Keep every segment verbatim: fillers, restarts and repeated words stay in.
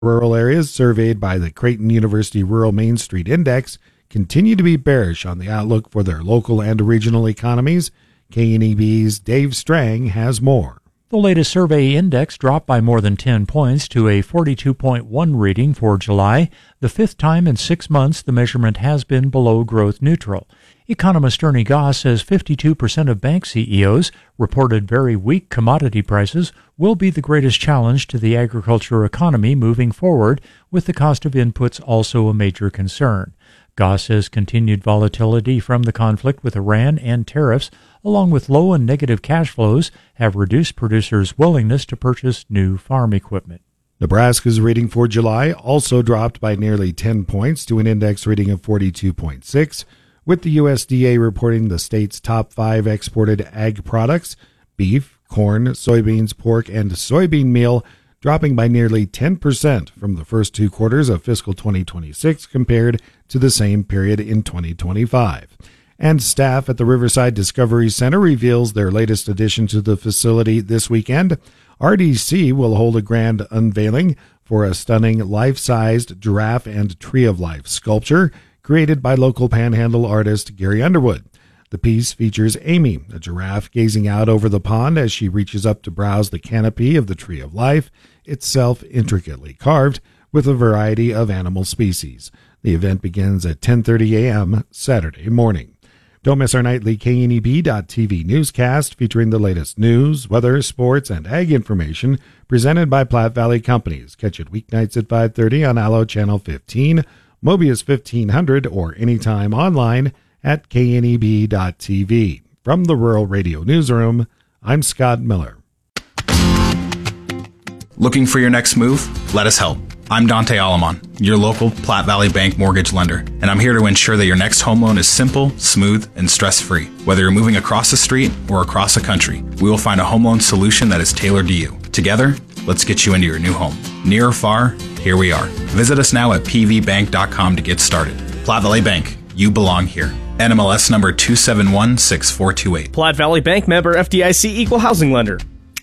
Rural areas surveyed by the Creighton University Rural Main Street Index continue to be bearish on the outlook for their local and regional economies. K N E B's Dave Strang has more. The latest survey index dropped by more than ten points to a forty-two point one reading for July, the fifth time in six months the measurement has been below growth neutral. Economist Ernie Goss says fifty-two percent of bank C E Os reported very weak commodity prices will be the greatest challenge to the agriculture economy moving forward, with the cost of inputs also a major concern. Goss says continued volatility from the conflict with Iran and tariffs, along with low and negative cash flows, have reduced producers' willingness to purchase new farm equipment. Nebraska's rating for July also dropped by nearly ten points to an index rating of forty-two point six, with the U S D A reporting the state's top five exported ag products, beef, corn, soybeans, pork, and soybean meal, dropping by nearly ten percent from the first two quarters of fiscal twenty twenty-six compared to the same period in twenty twenty-five. And staff at the Riverside Discovery Center reveals their latest addition to the facility this weekend. R D C will hold a grand unveiling for a stunning life-sized giraffe and tree of life sculpture created by local panhandle artist Gary Underwood. The piece features Amy, a giraffe gazing out over the pond as she reaches up to browse the canopy of the tree of life, itself intricately carved with a variety of animal species. The event begins at ten thirty a.m. Saturday morning. Don't miss our nightly K N E B dot T V newscast featuring the latest news, weather, sports, and ag information presented by Platte Valley Companies. Catch it weeknights at five thirty on Allo Channel fifteen, Mobius fifteen hundred, or anytime online at K N E B dot T V. From the Rural Radio Newsroom, I'm Scott Miller. Looking for your next move? Let us help. I'm Dante Alamon, your local Platte Valley Bank mortgage lender, and I'm here to ensure that your next home loan is simple, smooth, and stress-free. Whether you're moving across the street or across the country, we will find a home loan solution that is tailored to you. Together, let's get you into your new home. Near or far, here we are. Visit us now at p v bank dot com to get started. Platte Valley Bank, you belong here. N M L S number two seven one six four two eight. Platte Valley Bank, member F D I C, equal housing lender.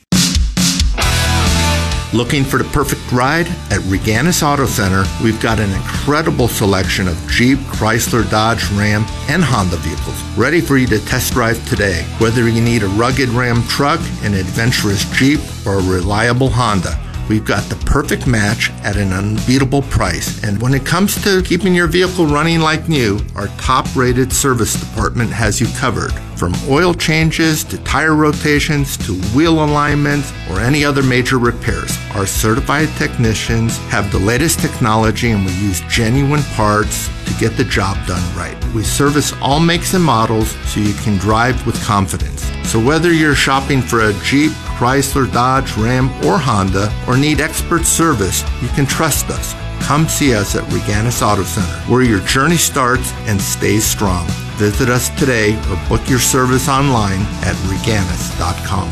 Looking for the perfect ride? At Reganis Auto Center, we've got an incredible selection of Jeep, Chrysler, Dodge, Ram, and Honda vehicles ready for you to test drive today. Whether you need a rugged Ram truck, an adventurous Jeep, or a reliable Honda, we've got the perfect match at an unbeatable price. And when it comes to keeping your vehicle running like new, our top-rated service department has you covered. From oil changes to tire rotations to wheel alignments or any other major repairs, our certified technicians have the latest technology and we use genuine parts to get the job done right. We service all makes and models so you can drive with confidence. So whether you're shopping for a Jeep, Chrysler, Dodge, Ram, or Honda, or need expert service, you can trust us. Come see us at Reganis Auto Center, where your journey starts and stays strong. Visit us today or book your service online at reganis dot com.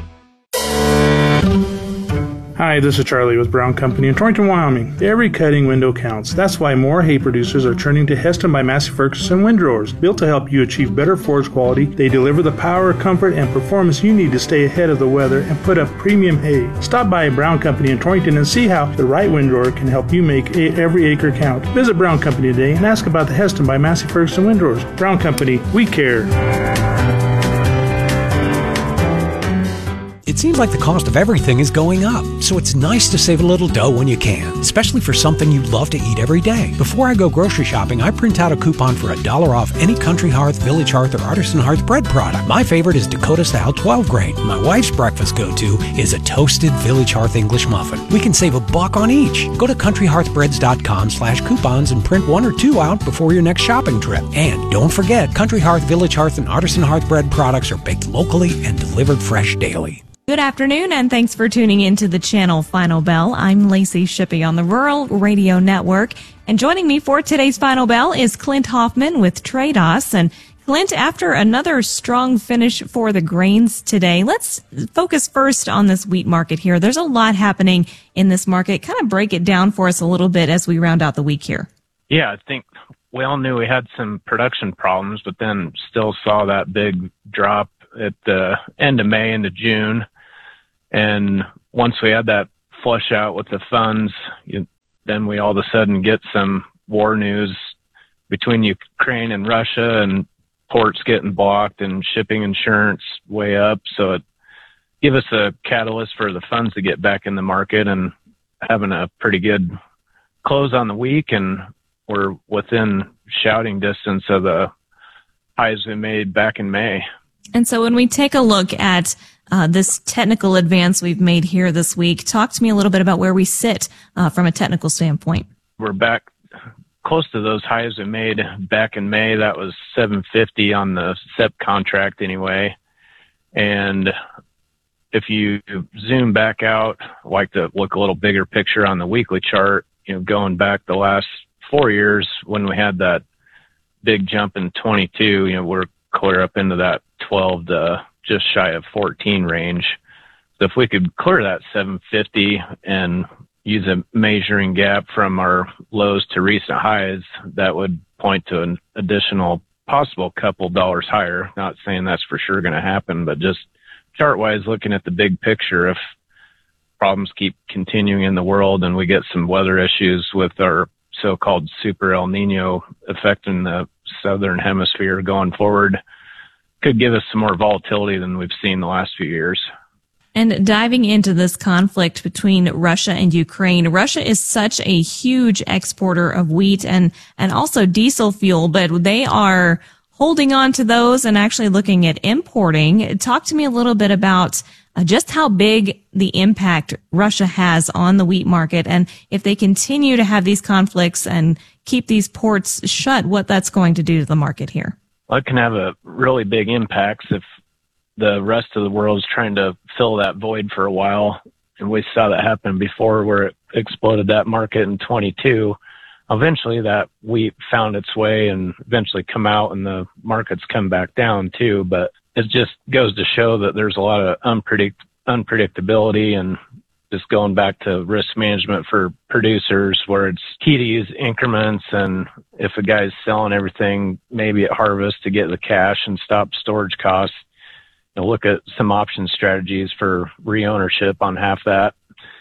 Hi, this is Charlie with Brown Company in Torrington, Wyoming. Every cutting window counts. That's why more hay producers are turning to Heston by Massey Ferguson windrowers. Built to help you achieve better forage quality, they deliver the power, comfort, and performance you need to stay ahead of the weather and put up premium hay. Stop by Brown Company in Torrington and see how the right windrower can help you make a- every acre count. Visit Brown Company today and ask about the Heston by Massey Ferguson windrowers. Brown Company, we care. It seems like the cost of everything is going up, so it's nice to save a little dough when you can, especially for something you love to eat every day. Before I go grocery shopping, I print out a coupon for a dollar off any Country Hearth, Village Hearth, or Artisan Hearth bread product. My favorite is Dakota Style twelve grain. My wife's breakfast go-to is a toasted Village Hearth English muffin. We can save a buck on each. Go to country hearth breads dot com slash coupons and print one or two out before your next shopping trip. And don't forget, Country Hearth, Village Hearth, and Artisan Hearth bread products are baked locally and delivered fresh daily. Good afternoon, and thanks for tuning in to the channel Final Bell. I'm Lacey Shippey on the Rural Radio Network, and joining me for today's Final Bell is Clint Hoffman with Trados. And Clint, after another strong finish for the grains today, let's focus first on this wheat market here. There's a lot happening in this market. Kind of break it down for us a little bit as we round out the week here. Yeah, I think we all knew we had some production problems, but then still saw that big drop at the end of May into June. And once we had that flush out with the funds, you, then we all of a sudden get some war news between Ukraine and Russia, and ports getting blocked and shipping insurance way up. So it give us a catalyst for the funds to get back in the market, and having a pretty good close on the week, and we're within shouting distance of the highs we made back in May. And so when we take a look at uh, this technical advance we've made here this week, talk to me a little bit about where we sit uh, from a technical standpoint. We're back close to those highs we made back in May. That was seven fifty on the S E P contract anyway. And if you zoom back out, I like to look a little bigger picture on the weekly chart, you know, going back the last four years when we had that big jump in twenty-two, you know, we're clear up into that twelve to just shy of fourteen range. So if we could clear that seven fifty and use a measuring gap from our lows to recent highs, that would point to an additional possible couple dollars higher. Not saying that's for sure going to happen, but just chart-wise, looking at the big picture, if problems keep continuing in the world and we get some weather issues with our so-called super El Nino affecting the southern hemisphere going forward, could give us some more volatility than we've seen the last few years. And diving into this conflict between Russia and Ukraine, Russia is such a huge exporter of wheat and, and also diesel fuel, but they are holding on to those and actually looking at importing. Talk to me a little bit about uh, just how big the impact Russia has on the wheat market, and if they continue to have these conflicts and keep these ports shut, what that's going to do to the market here. Well, it can have a really big impact if the rest of the world is trying to fill that void for a while. And we saw that happen before, where it exploded that market in twenty-two. Eventually that wheat found its way and eventually come out, and the markets come back down too. But it just goes to show that there's a lot of unpredict unpredictability, and just going back to risk management for producers, where it's key to use increments. And if a guy's selling everything maybe at harvest to get the cash and stop storage costs, you know, look at some option strategies for re-ownership on half that.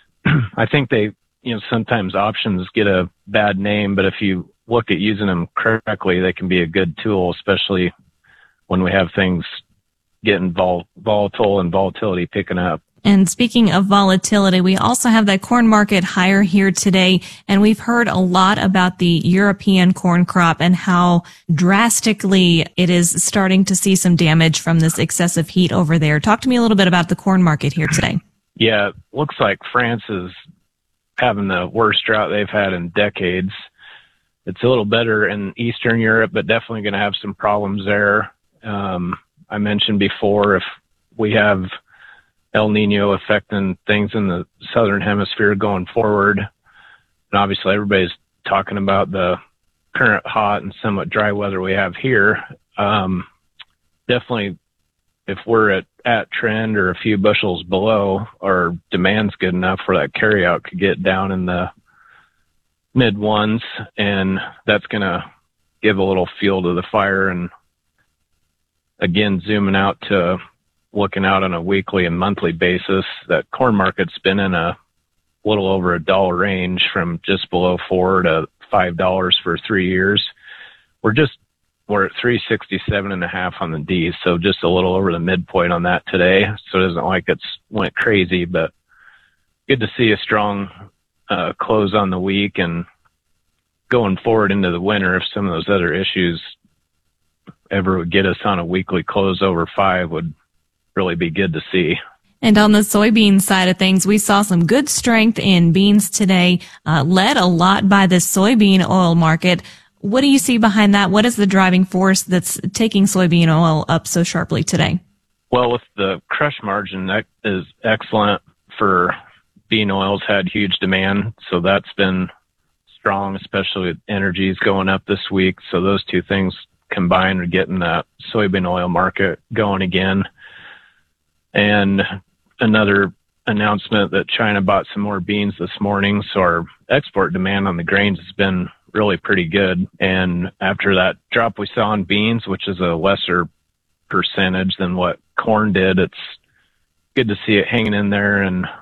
I think they, you know, sometimes options get a bad name, but if you look at using them correctly, they can be a good tool, especially when we have things getting vol- volatile and volatility picking up. And speaking of volatility, we also have that corn market higher here today. And we've heard a lot about the European corn crop and how drastically it is starting to see some damage from this excessive heat over there. Talk to me a little bit about the corn market here today. Yeah, looks like France is having the worst drought they've had in decades. It's a little better in Eastern Europe, but definitely going to have some problems there. Um, I mentioned before, if we have El Nino affecting things in the southern hemisphere going forward, and obviously everybody's talking about the current hot and somewhat dry weather we have here. Um, definitely, if we're at, at trend or a few bushels below, our demand's good enough where that carryout could get down in the mid ones, and that's going to give a little fuel to the fire. And again, zooming out to looking out on a weekly and monthly basis, that corn market's been in a little over a dollar range from just below four to five dollars for three years. We're just, we're at three sixty-seven and a half on the D. So just a little over the midpoint on that today. So it isn't like it's went crazy, but good to see a strong uh, close on the week, and going forward into the winter, if some of those other issues ever would get us on a weekly close over five, would really be good to see. And on the soybean side of things, we saw some good strength in beans today, uh, led a lot by the soybean oil market. What do you see behind that? What is the driving force that's taking soybean oil up so sharply today? Well, with the crush margin, that is excellent for bean oils, had huge demand. So that's been strong, especially with energies going up this week. So those two things combined are getting that soybean oil market going again. And another announcement that China bought some more beans this morning. So our export demand on the grains has been really pretty good. And after that drop we saw in beans, which is a lesser percentage than what corn did, it's good to see it hanging in there. And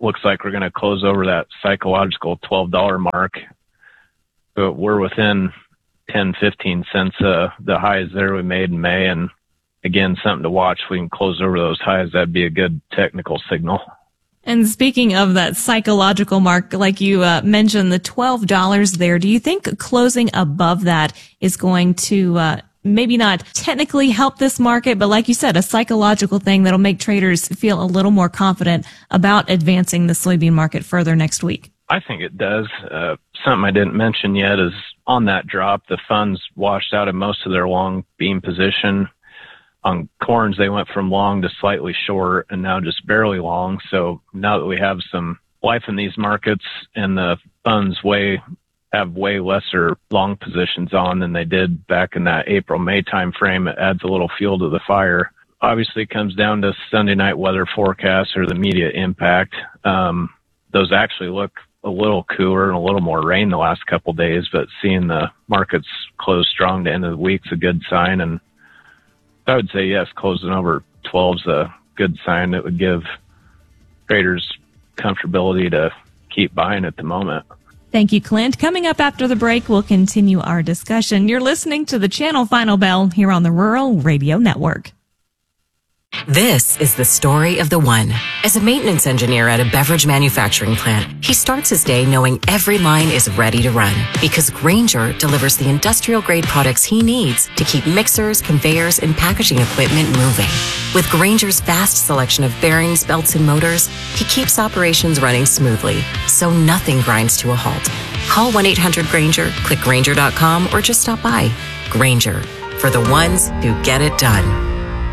looks like we're going to close over that psychological twelve dollar mark, but we're within ten, fifteen cents uh, the highs there we made in May. And again, something to watch. If we can close over those highs, that'd be a good technical signal. And speaking of that psychological mark, like you uh, mentioned, the twelve dollars there, do you think closing above that is going to uh, maybe not technically help this market, but like you said, a psychological thing that'll make traders feel a little more confident about advancing the soybean market further next week? I think it does. Uh, something I didn't mention yet is on that drop, the funds washed out of most of their long beam position. On corns, they went from long to slightly short and now just barely long. So now that we have some life in these markets and the funds way have way lesser long positions on than they did back in that April, May time frame, it adds a little fuel to the fire. Obviously, it comes down to Sunday night weather forecasts or the media impact. Um, those actually look a little cooler and a little more rain the last couple of days, but seeing the markets close strong to end of the week is a good sign. And I would say, yes, closing over twelve is a good sign that would give traders comfortability to keep buying at the moment. Thank you, Clint. Coming up after the break, we'll continue our discussion. You're listening to the Channel Final Bell here on the Rural Radio Network. This is the story of the one. As a maintenance engineer at a beverage manufacturing plant, he starts his day knowing every line is ready to run because Grainger delivers the industrial-grade products he needs to keep mixers, conveyors, and packaging equipment moving. With Grainger's vast selection of bearings, belts, and motors, he keeps operations running smoothly, so nothing grinds to a halt. Call one eight hundred Grainger, click Grainger dot com, or just stop by. Grainger, for the ones who get it done.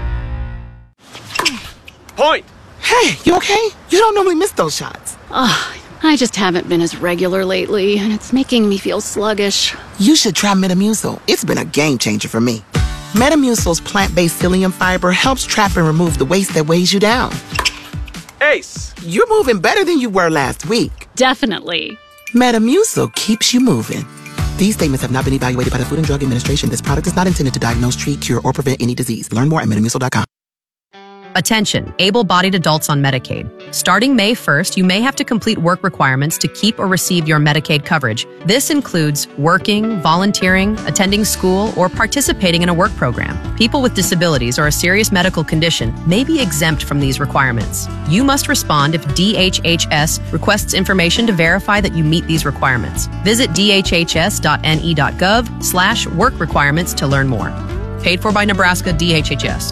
Point! Hey, you okay? You don't normally miss those shots. Ugh, I just haven't been as regular lately, and it's making me feel sluggish. You should try Metamucil. It's been a game changer for me. Metamucil's plant-based psyllium fiber helps trap and remove the waste that weighs you down. Ace, you're moving better than you were last week. Definitely. Metamucil keeps you moving. These statements have not been evaluated by the Food and Drug Administration. This product is not intended to diagnose, treat, cure, or prevent any disease. Learn more at metamucil dot com. Attention, able-bodied adults on Medicaid. Starting May first, you may have to complete work requirements to keep or receive your Medicaid coverage. This includes working, volunteering, attending school, or participating in a work program. People with disabilities or a serious medical condition may be exempt from these requirements. You must respond if D H H S requests information to verify that you meet these requirements. Visit d h h s dot n e dot gov slash work requirements to learn more. Paid for by Nebraska D H H S.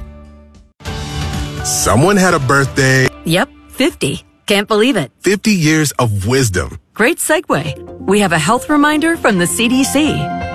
Someone had a birthday. Yep, fifty. Can't believe it. fifty years of wisdom. Great segue. We have a health reminder from the C D C.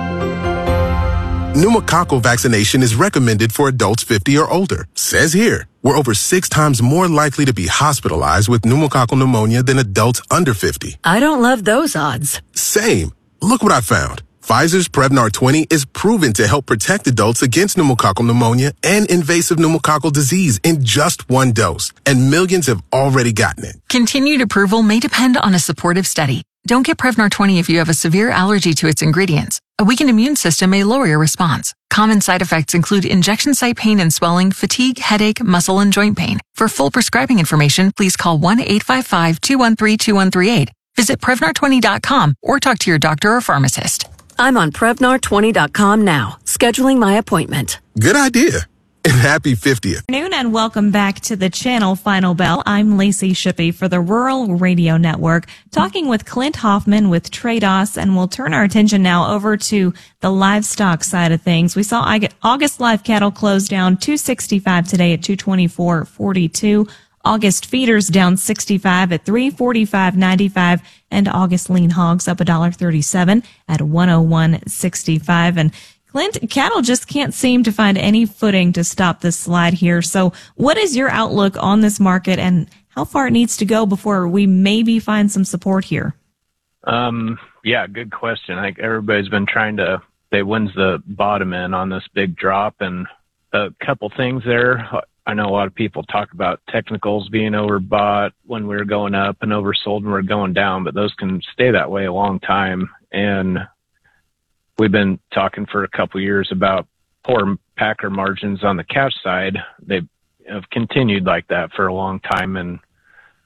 Pneumococcal vaccination is recommended for adults fifty or older. Says here, we're over six times more likely to be hospitalized with pneumococcal pneumonia than adults under fifty. I don't love those odds. Same. Look what I found. Pfizer's Prevnar twenty is proven to help protect adults against pneumococcal pneumonia and invasive pneumococcal disease in just one dose, and millions have already gotten it. Continued approval may depend on a supportive study. Don't get Prevnar twenty if you have a severe allergy to its ingredients. A weakened immune system may lower your response. Common side effects include injection site pain and swelling, fatigue, headache, muscle, and joint pain. For full prescribing information, please call one eight five five, two one three, two one three eight. Visit Prevnar twenty dot com or talk to your doctor or pharmacist. I'm on Prevnar twenty dot com now, scheduling my appointment. Good idea. And happy fiftieth. Good afternoon and welcome back to the Channel Final Bell. I'm Lacey Shippey for the Rural Radio Network, talking with Clint Hoffman with Trados, and we'll turn our attention now over to the livestock side of things. We saw August live cattle close down two sixty-five today at two twenty-four forty-two. August feeders down sixty-five at three forty-five ninety-five, and August lean hogs up one dollar thirty-seven at one oh one sixty-five. And Clint, cattle just can't seem to find any footing to stop this slide here. So what is your outlook on this market and how far it needs to go before we maybe find some support here? Um, yeah, good question. I think everybody's been trying to say when's the bottom in on this big drop, and a couple things there. I know a lot of people talk about technicals being overbought when we were going up and oversold when we we're going down, but those can stay that way a long time. And we've been talking for a couple of years about poor packer margins on the cash side. They have continued like that for a long time. And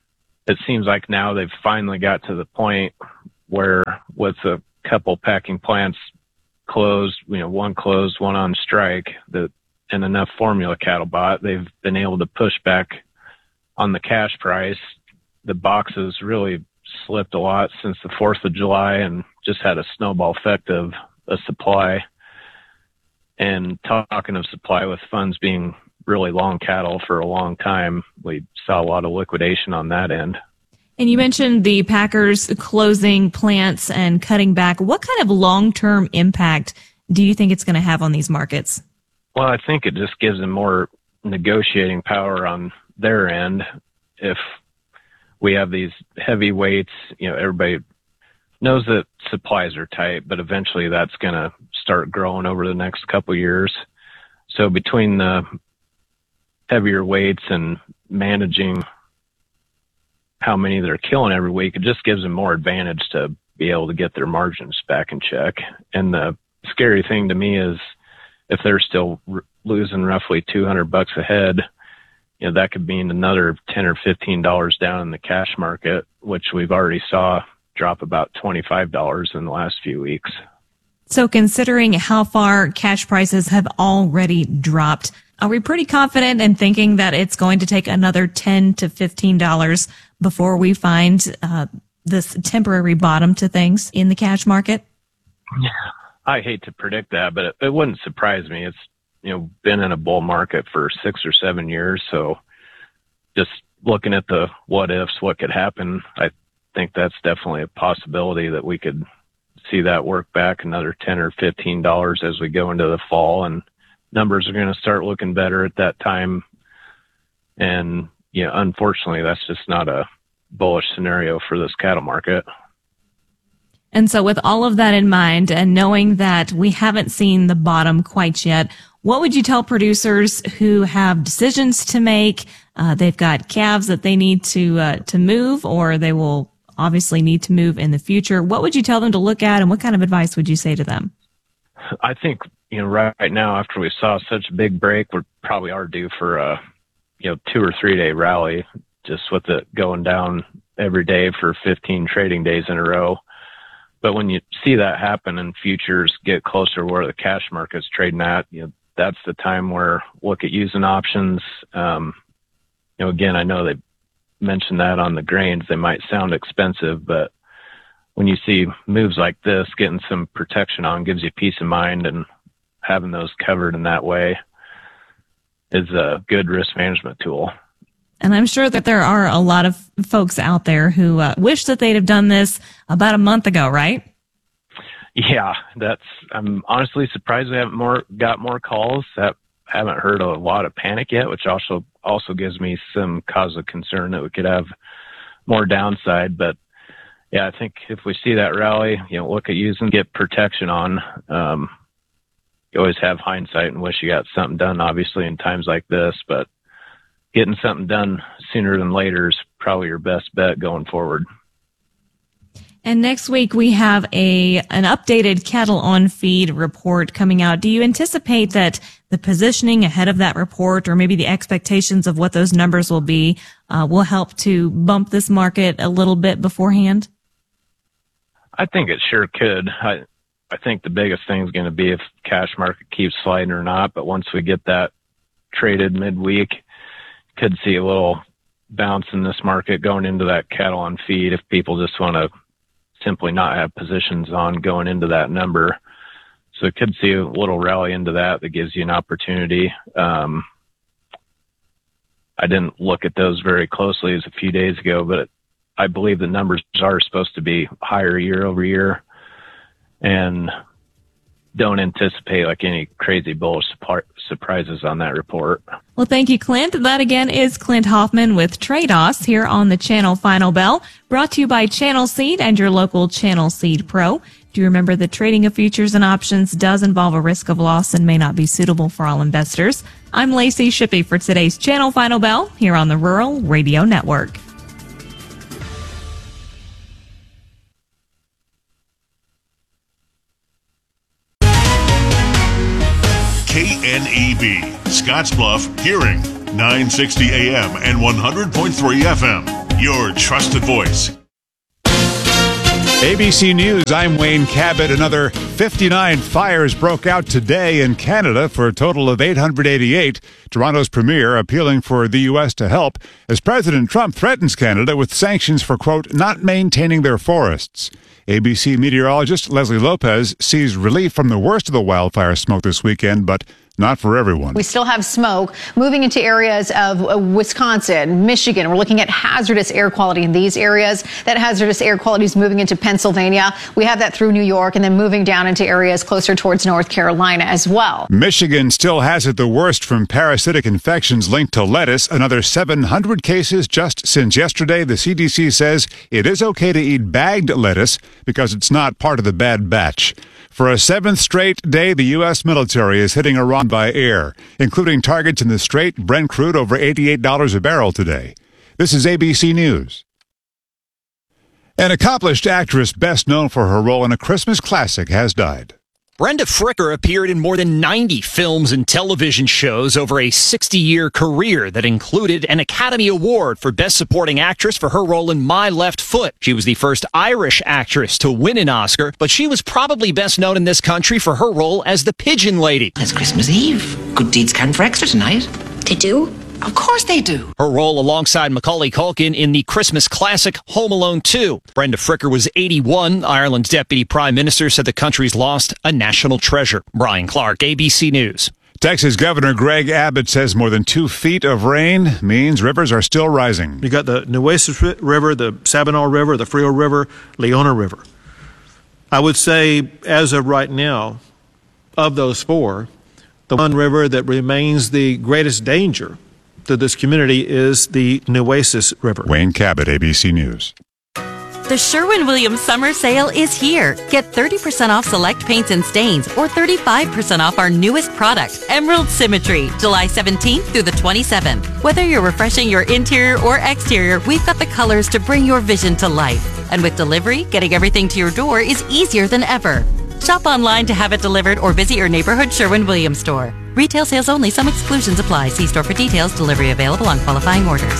it seems like now they've finally got to the point where with a couple packing plants closed, you know, one closed, one on strike, that and enough formula cattle bought, they've been able to push back on the cash price. The boxes really slipped a lot since the fourth of July and just had a snowball effect of a supply. And talking of supply, with funds being really long cattle for a long time, we saw a lot of liquidation on that end. And you mentioned the packers closing plants and cutting back. What kind of long-term impact do you think it's going to have on these markets? Well, I think it just gives them more negotiating power on their end. If we have these heavy weights, you know, everybody knows that supplies are tight, but eventually that's going to start growing over the next couple of years. So between the heavier weights and managing how many they're killing every week, it just gives them more advantage to be able to get their margins back in check. And the scary thing to me is if they're still r- losing roughly two hundred bucks a head, you know, that could mean another ten or fifteen dollars down in the cash market, which we've already saw drop about twenty-five dollars in the last few weeks. So considering how far cash prices have already dropped, are we pretty confident in thinking that it's going to take another ten to fifteen dollars before we find uh, this temporary bottom to things in the cash market? Yeah, I hate to predict that, but it, it wouldn't surprise me. It's, you know, been in a bull market for six or seven years. So just looking at the what ifs, what could happen, I think that's definitely a possibility that we could see that work back another ten or fifteen dollars as we go into the fall, and numbers are going to start looking better at that time. And, you know, unfortunately, that's just not a bullish scenario for this cattle market. And so with all of that in mind, and knowing that we haven't seen the bottom quite yet, what would you tell producers who have decisions to make? Uh, they've got calves that they need to uh, to move, or they will obviously need to move in the future. What would you tell them to look at, and what kind of advice would you say to them? I think, you know, right, right now, after we saw such a big break, we probably are due for a, you know, two or three day rally, just with it going down every day for fifteen trading days in a row. But when you see that happen and futures get closer to where the cash market's trading at, you know, that's the time where look at using options. Um, you know, again, I know they mentioned that on the grains, they might sound expensive, but when you see moves like this, getting some protection on gives you peace of mind, and having those covered in that way is a good risk management tool. And I'm sure that there are a lot of folks out there who uh, wish that they'd have done this about a month ago, right? Yeah, that's, I'm honestly surprised we haven't more got more calls. That haven't heard a lot of panic yet, which also also gives me some cause of concern that we could have more downside. But yeah, I think if we see that rally, you know, look at using, get protection on. Um, you always have hindsight and wish you got something done, obviously, in times like this, but getting something done sooner than later is probably your best bet going forward. And next week we have a an updated cattle on feed report coming out. Do you anticipate that the positioning ahead of that report, or maybe the expectations of what those numbers will be, uh, will help to bump this market a little bit beforehand? I think it sure could. I I think the biggest thing is going to be if cash market keeps sliding or not. But once we get that traded midweek, could see a little bounce in this market going into that cattle on feed if people just want to simply not have positions on going into that number. So it could see a little rally into that that gives you an opportunity. Um, I didn't look at those very closely as a few days ago, but I believe the numbers are supposed to be higher year over year, and don't anticipate like any crazy bullish surprises on that report. Well, thank you, Clint. That again is Clint Hoffman with Trados here on the Channel Final Bell, brought to you by Channel Seed and your local Channel Seed Pro. Do you remember that trading of futures and options does involve a risk of loss and may not be suitable for all investors? I'm Lacey Shippey for today's Channel Final Bell here on the Rural Radio Network. K N E B, Scottsbluff, Hearing, nine sixty A M and one hundred point three F M. your trusted voice. A B C News, I'm Wayne Cabot. Another fifty-nine fires broke out today in Canada for a total of eight hundred eighty-eight. Toronto's premier appealing for the U S to help as President Trump threatens Canada with sanctions for, quote, not maintaining their forests. A B C meteorologist Leslie Lopez sees relief from the worst of the wildfire smoke this weekend, but not for everyone. We still have smoke moving into areas of uh, Wisconsin, Michigan. We're looking at hazardous air quality in these areas. That hazardous air quality is moving into Pennsylvania. We have that through New York and then moving down into areas closer towards North Carolina as well. Michigan still has it the worst from parasitic infections linked to lettuce. Another seven hundred cases just since yesterday. The C D C says it is okay to eat bagged lettuce because it's not part of the bad batch. For a seventh straight day, the U S military is hitting Iran by air, including targets in the Strait. Brent crude over eighty-eight dollars a barrel today. This is A B C News. An accomplished actress best known for her role in a Christmas classic has died. Brenda Fricker appeared in more than ninety films and television shows over a sixty-year career that included an Academy Award for Best Supporting Actress for her role in My Left Foot. She was the first Irish actress to win an Oscar, but she was probably best known in this country for her role as the Pigeon Lady. It's Christmas Eve. Good deeds count for extra tonight. They do? Of course they do. Her role alongside Macaulay Culkin in the Christmas classic Home Alone two. Brenda Fricker was eighty-one. Ireland's deputy prime minister said the country's lost a national treasure. Brian Clark, A B C News. Texas Governor Greg Abbott says more than two feet of rain means rivers are still rising. You got the Nueces River, the Sabinal River, the Frio River, Leona River. I would say, as of right now, of those four, the one river that remains the greatest danger to this community is the Nueces River. Wayne Cabot, A B C News. The Sherwin-Williams Summer Sale is here. Get thirty percent off select paints and stains or thirty-five percent off our newest product, Emerald Symmetry, July seventeenth through the twenty-seventh. Whether you're refreshing your interior or exterior, we've got the colors to bring your vision to life. And with delivery, getting everything to your door is easier than ever. Shop online to have it delivered or visit your neighborhood Sherwin-Williams store. Retail sales only. Some exclusions apply. See store for details. Delivery available on qualifying orders.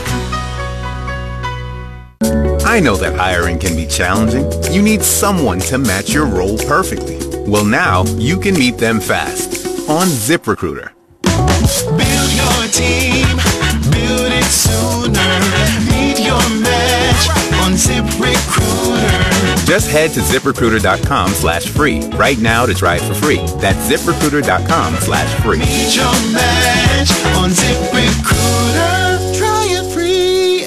I know that hiring can be challenging. You need someone to match your role perfectly. Well, now you can meet them fast on ZipRecruiter. Build your team. Build it sooner. Meet your match on ZipRecruiter. Just head to ZipRecruiter.com slash free right now to try it for free. That's ZipRecruiter.com slash free. Meet your match on ZipRecruiter. Try it free.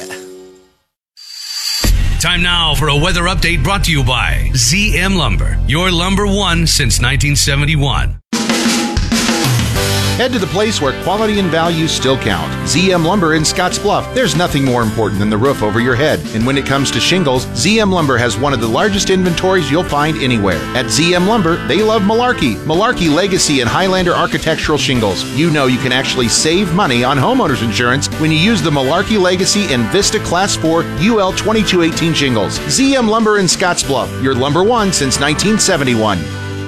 Time now for a weather update brought to you by Z M Lumber, your lumber one since nineteen seventy-one. Head to the place where quality and value still count. Z M Lumber in Scottsbluff. There's nothing more important than the roof over your head. And when it comes to shingles, Z M Lumber has one of the largest inventories you'll find anywhere. At Z M Lumber, they love Malarkey. Malarkey Legacy and Highlander Architectural Shingles. You know you can actually save money on homeowners insurance when you use the Malarkey Legacy and Vista Class four U L twenty-two eighteen shingles. Z M Lumber in Scottsbluff. Your lumber one since nineteen seventy-one.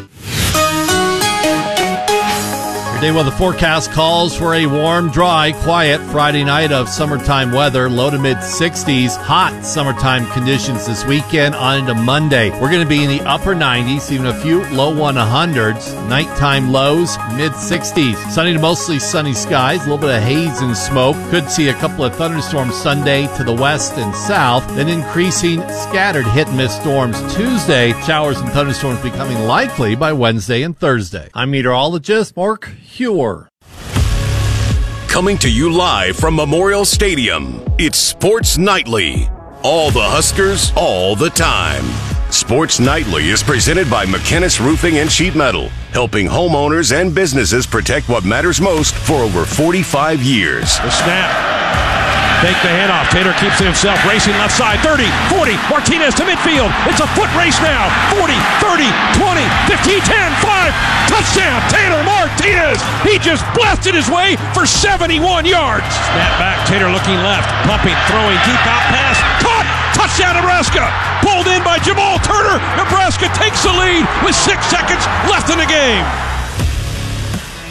Today, well, the forecast calls for a warm, dry, quiet Friday night of summertime weather, low to mid sixties, hot summertime conditions this weekend on into Monday. We're going to be in the upper nineties, even a few low one hundreds. Nighttime lows, mid sixties. Sunny to mostly sunny skies, a little bit of haze and smoke. Could see a couple of thunderstorms Sunday to the west and south, then increasing scattered hit-and-miss storms Tuesday. Showers and thunderstorms becoming likely by Wednesday and Thursday. I'm meteorologist Mark Huer. Coming to you live from Memorial Stadium, it's Sports Nightly. All the Huskers, all the time. Sports Nightly is presented by McKinnis Roofing and Sheet Metal, helping homeowners and businesses protect what matters most for over forty-five years. The snap. Take the handoff. Taylor keeps it himself, racing left side. thirty, forty, Martinez to midfield. It's a foot race now. forty, thirty, twenty, fifteen, ten, five. Touchdown, Taylor Martinez. He just blasted his way for seventy-one yards. Snap back. Taylor looking left, pumping, throwing deep out pass. Caught. Touchdown, Nebraska. Pulled in by Jamal Turner. Nebraska takes the lead with six seconds left in the game.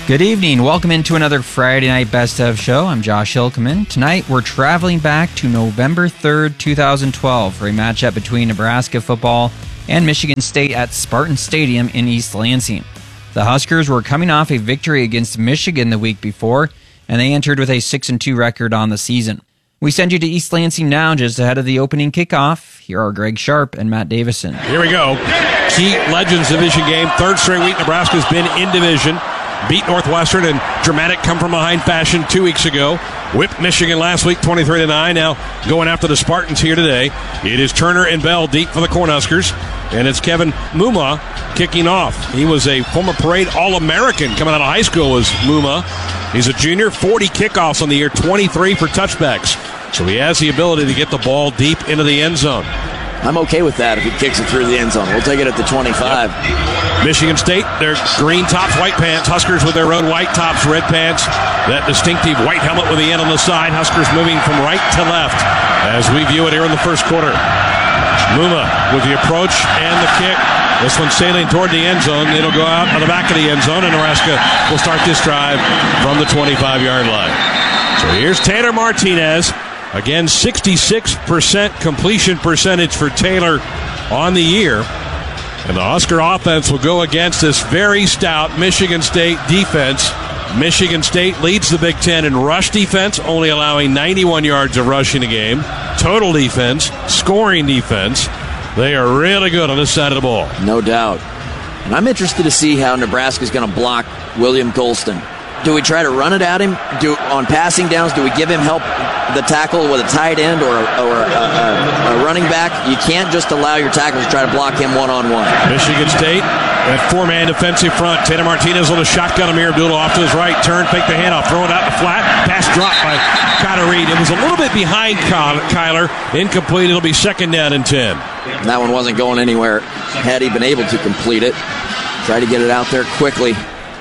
Good evening. Welcome into another Friday Night Best Of show. I'm Josh Hilkeman. Tonight, we're traveling back to November third, twenty twelve for a matchup between Nebraska football and Michigan State at Spartan Stadium in East Lansing. The Huskers were coming off a victory against Michigan the week before, and they entered with a six and two record on the season. We send you to East Lansing now just ahead of the opening kickoff. Here are Greg Sharp and Matt Davison. Here we go. Key Legends Division game. Third straight week Nebraska's been in division. Beat Northwestern in dramatic come-from-behind fashion two weeks ago. Whipped Michigan last week, twenty-three to nine. Now going after the Spartans here today. It is Turner and Bell deep for the Cornhuskers. And it's Kevin Muma kicking off. He was a former parade All-American coming out of high school was Muma. He's a junior, forty kickoffs on the year, twenty-three for touchbacks. So he has the ability to get the ball deep into the end zone. I'm okay with that if he kicks it through the end zone. We'll take it at the twenty-five. Yep. Michigan State, their green tops, white pants. Huskers with their own white tops, red pants. That distinctive white helmet with the N on the side. Huskers moving from right to left as we view it here in the first quarter. Muma with the approach and the kick. This one's sailing toward the end zone. It'll go out on the back of the end zone, and Nebraska will start this drive from the twenty-five-yard line. So here's Taylor Martinez. Again, sixty-six percent completion percentage for Taylor on the year. And the Husker offense will go against this very stout Michigan State defense. Michigan State leads the Big Ten in rush defense, only allowing ninety-one yards of rushing a game. Total defense, scoring defense. They are really good on this side of the ball. No doubt. And I'm interested to see how Nebraska's going to block William Golston. Do we try to run it at him? Do on passing downs? Do we give him help, the tackle with a tight end or, a, or a, a, a running back? You can't just allow your tackles to try to block him one-on-one. Michigan State at four-man defensive front. Taylor Martinez on a shotgun. Amir Abdullah off to his right. Turn, fake the handoff. Throw it out in the flat. Pass dropped by Kyler Reed. It was a little bit behind Kyler. Incomplete. It'll be second down and ten. And that one wasn't going anywhere had he been able to complete it. Try to get it out there quickly.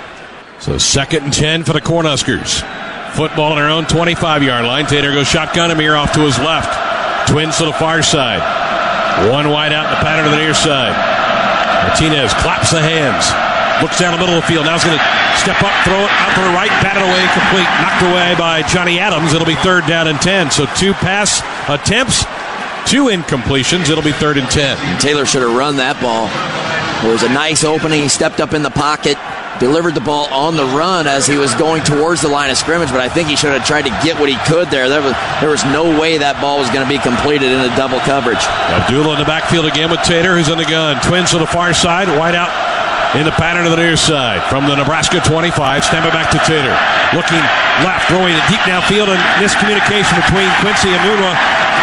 So second and ten for the Cornhuskers. Football on their own twenty-five-yard line. Taylor goes shotgun. Amir off to his left. Twins to the far side. One wide out in the pattern to the near side. Martinez claps the hands. Looks down the middle of the field. Now he's going to step up, throw it out to the right, batted away, complete. Knocked away by Johnny Adams. It'll be third down and ten. So two pass attempts, two incompletions. It'll be third and ten. And Taylor should have run that ball. There was a nice opening. He stepped up in the pocket. Delivered the ball on the run as he was going towards the line of scrimmage, but I think he should have tried to get what he could there. There was, there was no way that ball was going to be completed in a double coverage. Abdullah in the backfield again with Taylor, who's on the gun. Twins to the far side, wide out in the pattern to the near side. From the Nebraska twenty-five, snap it back to Taylor. Looking left, throwing it deep downfield, and miscommunication between Quincy Enunwa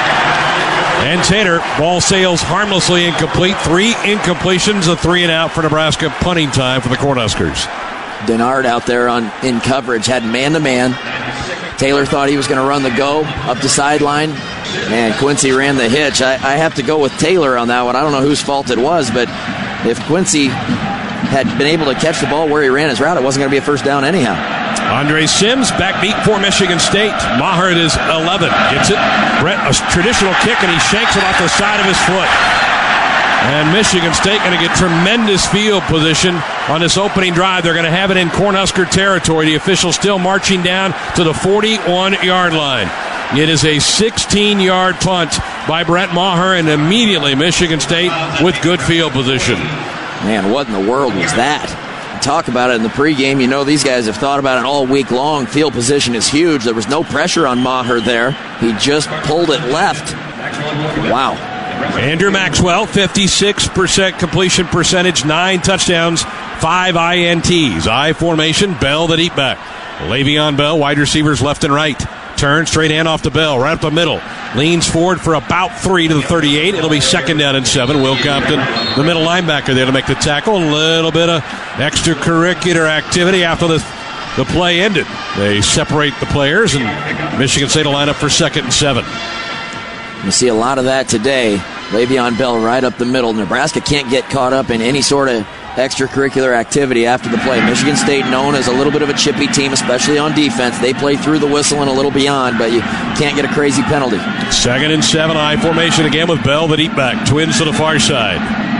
and Taylor. Ball sails harmlessly incomplete. Three incompletions, a three and out for Nebraska. Punting time for the Cornhuskers. Denard out there on in coverage, had man-to-man. Taylor thought he was going to run the go up the sideline. Man, Quincy ran the hitch. I, I have to go with Taylor on that one. I don't know whose fault it was, but if Quincy had been able to catch the ball where he ran his route, it wasn't going to be a first down anyhow. Andre Sims, backbeat for Michigan State. Maher is eleven. Gets it. Brett, a traditional kick, and he shanks it off the side of his foot. And Michigan State going to get tremendous field position on this opening drive. They're going to have it in Cornhusker territory. The official still marching down to the forty-one-yard line. It is a sixteen-yard punt by Brett Maher, and immediately Michigan State with good field position. Man, what in the world was that? Talk about it in the pregame. You know these guys have thought about it all week long. Field position is huge. There was no pressure on Maher there. He just pulled it left. Wow. Andrew Maxwell, fifty-six percent completion percentage, nine touchdowns, five I N Ts. I formation, Bell the deep back. Le'Veon Bell, wide receivers left and right. Turn, straight hand off to Bell, right up the middle. Leans forward for about three to the thirty-eight. It'll be second down and seven. Will Compton, the middle linebacker there to make the tackle. A little bit of extracurricular activity after the, the play ended. They separate the players, and Michigan State will line up for second and seven. You see a lot of that today. Le'Veon Bell right up the middle. Nebraska can't get caught up in any sort of extracurricular activity after the play. Michigan State known as a little bit of a chippy team, especially on defense. They play through the whistle and a little beyond, but you can't get a crazy penalty. Second and seven, I formation again with Bell, the deep back. Twins to the far side.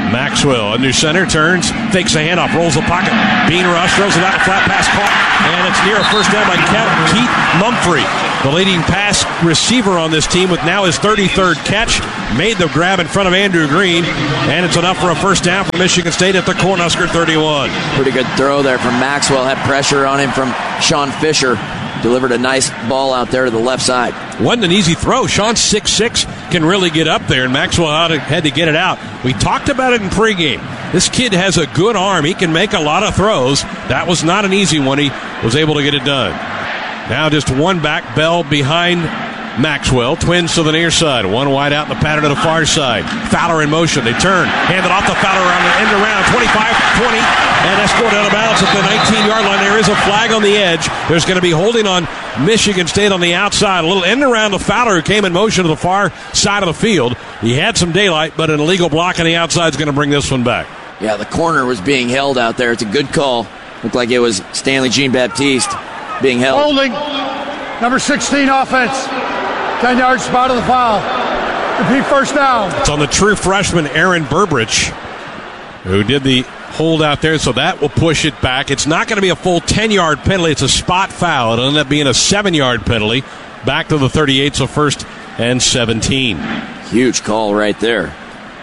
Maxwell under center, turns, fakes a handoff, rolls the pocket. Bean rush, throws it out, a flat pass caught, and it's near a first down by Keith Mumphrey, the leading pass receiver on this team with now his thirty-third catch. Made the grab in front of Andrew Green, and it's enough for a first down for Michigan State at the Cornhusker thirty-one. Pretty good throw there from Maxwell. Had pressure on him from Sean Fisher. Delivered a nice ball out there to the left side. Wasn't an easy throw. Sean six six can really get up there, and Maxwell had to get it out. We talked about it in pregame. This kid has a good arm. He can make a lot of throws. That was not an easy one. He was able to get it done. Now just one back, Bell behind Maxwell. Twins to the near side. One wide out in the pattern to the far side. Fowler in motion. They turn. Hand it off to Fowler around the end around. twenty-five twenty. And that's scored out of bounds at the nineteen-yard line. There is a flag on the edge. There's going to be holding on Michigan State on the outside. A little end around to Fowler, who came in motion to the far side of the field. He had some daylight, but an illegal block on the outside is going to bring this one back. Yeah, the corner was being held out there. It's a good call. Looked like it was Stanley Jean-Baptiste being held. Holding. Number sixteen offense. ten yards spot of the foul. Repeat first down. It's on the true freshman Aaron Burbridge, who did the hold out there, so that will push it back. It's not going to be a full ten-yard penalty. It's a spot foul. It'll end up being a seven-yard penalty. Back to the thirty-eight, so first and seventeen. Huge call right there.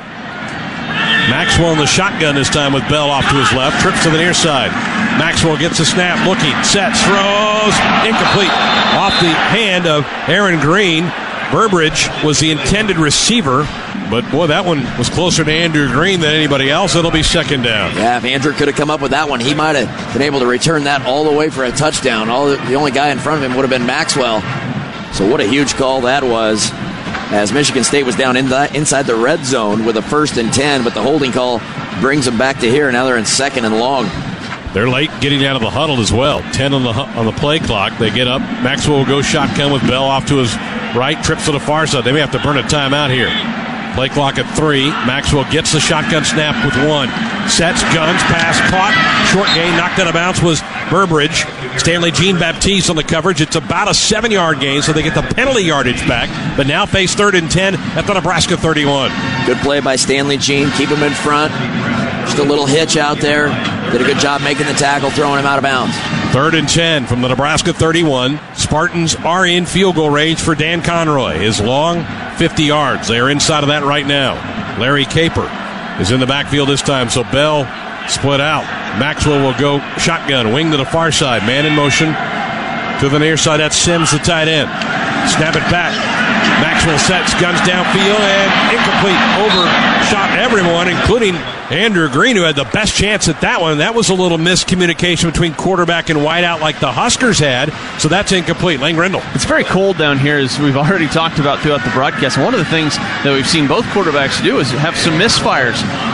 Maxwell in the shotgun this time with Bell off to his left. Trips to the near side. Maxwell gets a snap, looking, sets, throws, incomplete. Off the hand of Aaron Green. Burbridge was the intended receiver, but boy, that one was closer to Andrew Green than anybody else. It'll be second down. Yeah, if Andrew could have come up with that one, he might have been able to return that all the way for a touchdown. All the, the only guy in front of him would have been Maxwell. So what a huge call that was, as Michigan State was down in the, inside the red zone with a first and ten, but the holding call brings them back to here. Now they're in second and long. They're late getting out of the huddle as well. ten on the on the play clock. They get up. Maxwell will go shotgun with Bell off to his right. Trips to the far side. They may have to burn a timeout here. Play clock at three. Maxwell gets the shotgun snap with one. Sets, guns, pass, caught. Short gain, knocked out of bounds was Burbridge. Stanley Jean-Baptiste on the coverage. It's about a seven-yard gain, so they get the penalty yardage back, but now face third and ten at the Nebraska thirty-one. Good play by Stanley Jean. Keep him in front. Just a little hitch out there. Did a good job making the tackle, throwing him out of bounds. Third and ten from the Nebraska thirty-one. Spartans are in field goal range for Dan Conroy. His long fifty yards. They are inside of that right now. Larry Caper is in the backfield this time, so Bell split out. Maxwell will go shotgun, wing to the far side. Man in motion to the near side. That's Sims, the tight end. Snap it back. Maxwell sets, guns downfield, and incomplete. Overshot everyone, including Andrew Green, who had the best chance at that one. That was a little miscommunication between quarterback and wideout like the Huskers had, so that's incomplete. Lane Grindle. It's very cold down here, as we've already talked about throughout the broadcast. And one of the things that we've seen both quarterbacks do is have some misfires.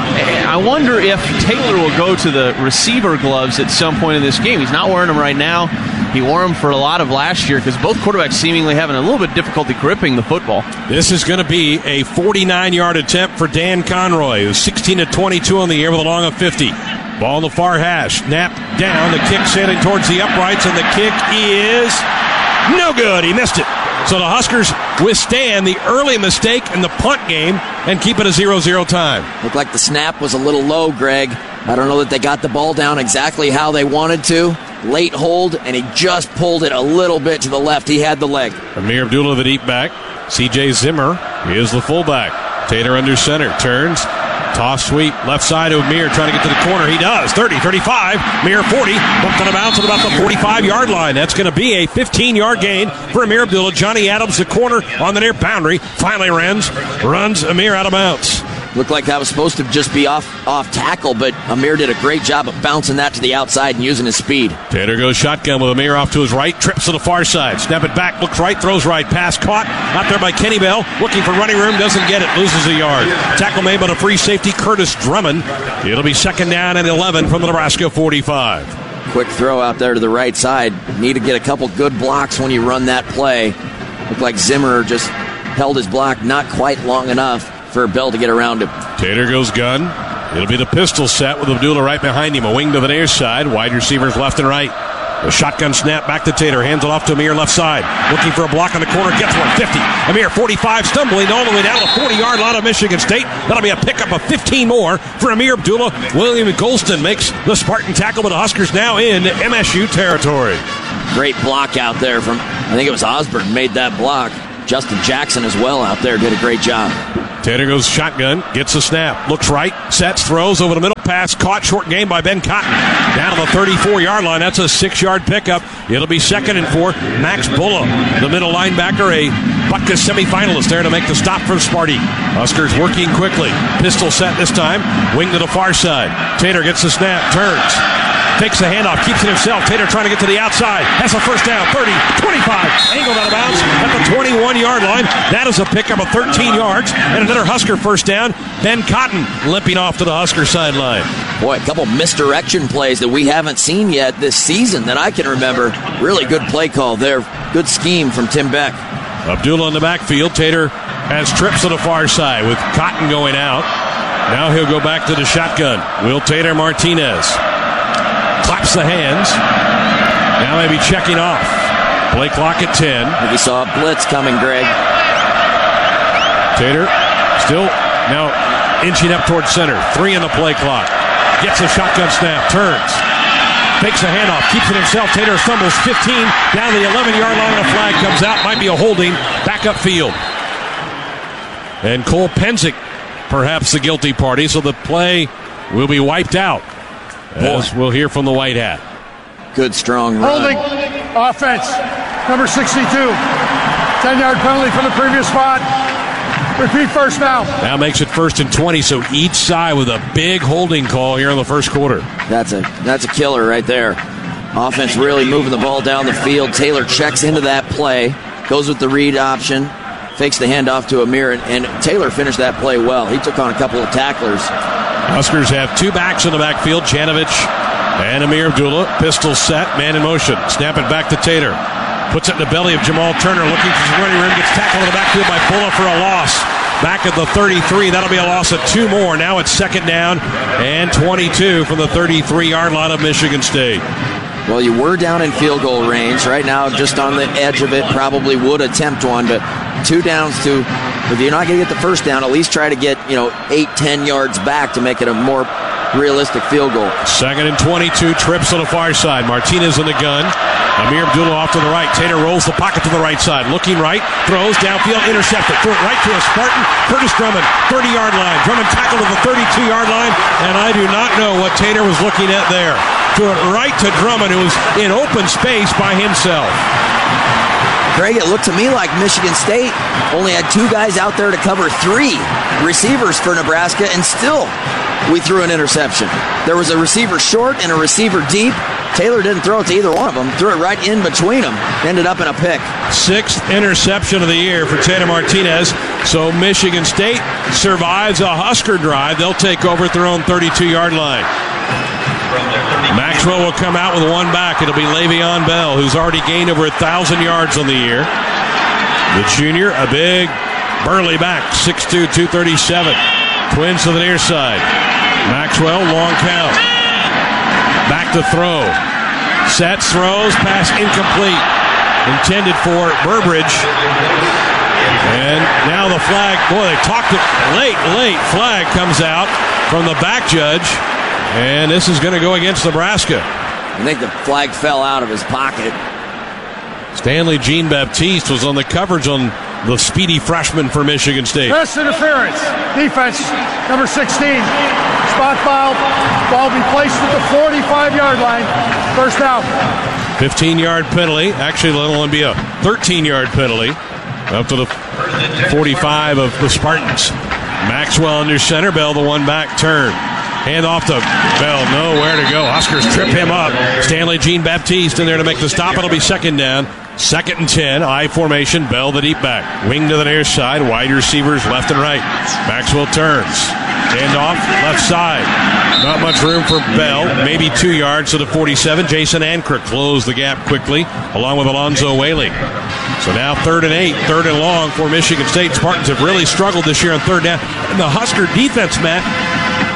I wonder if Taylor will go to the receiver gloves at some point in this game. He's not wearing them right now. He wore them for a lot of last year because both quarterbacks seemingly having a little bit of difficulty gripping the football. This is going to be a forty-nine-yard attempt for Dan Conroy, who's sixteen to twenty-two on the year with a long of fifty. Ball in the far hash. Snap down. The kick sailing towards the uprights, and the kick is no good. He missed it. So the Huskers withstand the early mistake in the punt game and keep it a zero zero time. Looked like the snap was a little low, Greg. I don't know that they got the ball down exactly how they wanted to. Late hold, and he just pulled it a little bit to the left. He had the leg. Amir Abdullah, the deep back. C J Zimmer is the fullback. Taylor under center. Turns. Toss sweep. Left side of Amir trying to get to the corner. He does. thirty, thirty-five. Amir forty. Bumped on a bounce at about the forty-five-yard line. That's going to be a fifteen-yard gain for Amir Abdullah. Johnny Adams, the corner on the near boundary. Finally runs. Runs Amir out of bounds. Looked like that was supposed to just be off off tackle, but Amir did a great job of bouncing that to the outside and using his speed. Taylor goes shotgun with Amir off to his right, trips to the far side. Snap it back, looks right, throws right, pass caught. Out there by Kenny Bell, looking for running room, doesn't get it, loses a yard. Tackle made by the free safety, Curtis Drummond. It'll be second down and eleven from the Nebraska forty-five. Quick throw out there to the right side. Need to get a couple good blocks when you run that play. Looked like Zimmer just held his block not quite long enough for Bell to get around him. Taylor goes gun. It'll be the pistol set with Abdullah right behind him. A wing to the near side. Wide receivers left and right. The shotgun snap back to Taylor. Hands it off to Amir left side. Looking for a block on the corner. Gets one. fifty. Amir forty-five. Stumbling all the way down to the forty-yard line of Michigan State. That'll be a pickup of fifteen more for Amir Abdullah. William Golston makes the Spartan tackle, but the Huskers now in M S U territory. Great block out there from, I think it was Osborne made that block. Justin Jackson as well out there did a great job. Taylor goes shotgun, gets the snap, looks right, sets, throws over the middle, pass caught, short game by Ben Cotton. Down to the thirty-four-yard line. That's a six-yard pickup. It'll be second and four. Max Bulla, the middle linebacker, a Butkus semifinalist there to make the stop for Sparty. Huskers working quickly. Pistol set this time. Wing to the far side. Taylor gets the snap, turns. Fakes the handoff, keeps it himself. Taylor trying to get to the outside. Has a first down, thirty, twenty-five. Angled out of bounds at the twenty-one-yard line. That is a pickup of thirteen yards. And another Husker first down. Ben Cotton limping off to the Husker sideline. Boy, a couple misdirection plays that we haven't seen yet this season that I can remember. Really good play call there. Good scheme from Tim Beck. Abdullah in the backfield. Taylor has trips to the far side with Cotton going out. Now he'll go back to the shotgun. Will Taylor Martinez. Claps the hands. Now maybe checking off. Play clock at ten. I think he saw a blitz coming, Greg. Taylor still now inching up towards center. Three in the play clock. Gets a shotgun snap. Turns. Fakes a handoff. Keeps it himself. Taylor stumbles fifteen. Down the eleven-yard line. A flag comes out. Might be a holding. Back up field. And Cole Penzick, perhaps the guilty party. So the play will be wiped out. As we'll hear from the white hat. Good, strong run. Holding. Offense. Number sixty-two. ten-yard penalty from the previous spot. Repeat first down. Now makes it first and twenty, so each side with a big holding call here in the first quarter. That's a that's a killer right there. Offense really moving the ball down the field. Taylor checks into that play. Goes with the read option. Fakes the handoff to Amir, and, and Taylor finished that play well. He took on a couple of tacklers. Huskers have two backs in the backfield, Janovich and Amir Abdullah. Pistol set, man in motion. Snap it back to Taylor. Puts it in the belly of Jamal Turner, looking for some running room. Gets tackled in the backfield by Bulla for a loss. Back at the thirty-three, that'll be a loss of two more. Now it's second down and twenty-two from the thirty-three-yard line of Michigan State. Well, you were down in field goal range. Right now, just on the edge of it, probably would attempt one, but two downs to, if you're not going to get the first down, at least try to get, you know, eight, ten yards back to make it a more realistic field goal. Second and twenty-two, trips on the far side. Martinez in the gun. Amir Abdullah off to the right. Taylor rolls the pocket to the right side. Looking right, throws downfield, intercepted. Threw it right to a Spartan. Curtis Drummond, thirty-yard line. Drummond tackled to the thirty-two-yard line, and I do not know what Taylor was looking at there. Threw it right to Drummond, who was in open space by himself. Greg, it looked to me like Michigan State only had two guys out there to cover three receivers for Nebraska, and still we threw an interception. There was a receiver short and a receiver deep. Taylor didn't throw it to either one of them. Threw it right in between them. Ended up in a pick. Sixth interception of the year for Taylor Martinez. So Michigan State survives a Husker drive. They'll take over at their own thirty-two-yard line. Maxwell will come out with one back. It'll be Le'Veon Bell, who's already gained over one thousand yards on the year. The junior, a big, burly back, six two, two thirty-seven. Twins to the near side. Maxwell, long count. Back to throw. Sets, throws, pass incomplete. Intended for Burbridge. And now the flag, boy, they talked it late, late. Flag comes out from the back judge. And this is going to go against Nebraska. I think the flag fell out of his pocket. Stanley Jean-Baptiste was on the coverage on the speedy freshman for Michigan State. Pass interference. Defense, number sixteen. Spot foul. Ball be placed at the forty-five-yard line. First down. fifteen-yard penalty. Actually, it'll only be a thirteen-yard penalty. Up to the forty-five of the Spartans. Maxwell under center. Bell the one back turn. Hand off to Bell. Nowhere to go. Huskers trip him up. Stanley Jean-Baptiste in there to make the stop. It'll be second down. Second and ten. I formation. Bell the deep back. Wing to the near side. Wide receivers left and right. Maxwell turns. Hand off left side. Not much room for Bell. Maybe two yards to the forty-seven. Jason Ankra closed the gap quickly, along with Alonzo Whaley. So now third and eight. Third and long for Michigan State. Spartans have really struggled this year on third down. And the Husker defense, Matt,